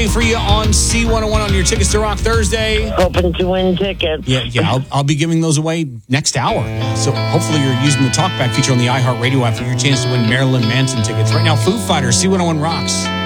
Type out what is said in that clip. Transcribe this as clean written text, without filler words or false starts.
DJ for you on C101 on your Tickets to Rock Thursday. Hoping to win tickets. Yeah. I'll be giving those away next hour. So hopefully you're using the Talkback feature on the iHeartRadio app for your chance to win Marilyn Manson tickets. Right now, Foo Fighters, C101 Rocks.